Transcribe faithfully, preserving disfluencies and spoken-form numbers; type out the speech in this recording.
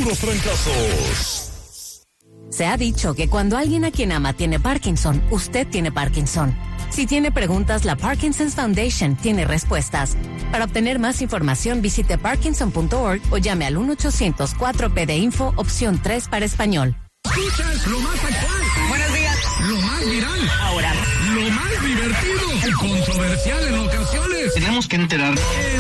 puros trancazos. Se ha dicho que cuando alguien a quien ama tiene Parkinson, usted tiene Parkinson. Si tiene preguntas, la Parkinson's Foundation tiene respuestas. Para obtener más información, visite parkinson punto org o llame al uno ochocientos cuatro P de Info, opción tres para español. Escuchas lo más actual. Buenos días. Lo más viral. Ahora. Lo más divertido. Controversial en ocasiones. Tenemos que enterar.